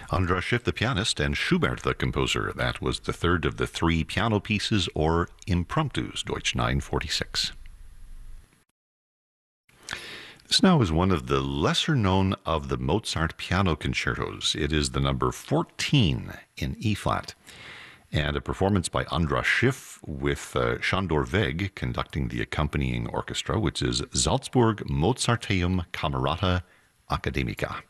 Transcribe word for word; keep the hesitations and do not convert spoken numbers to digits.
Andras Schiff, the pianist, and Schubert, the composer. That was the third of the three piano pieces, or impromptus, Deutsch nine forty-six. This now is one of the lesser known of the Mozart piano concertos. It is the number fourteen in E flat, and a performance by Andras Schiff with uh, Sándor Vég conducting the accompanying orchestra, which is Salzburg Mozarteum Camerata Academica.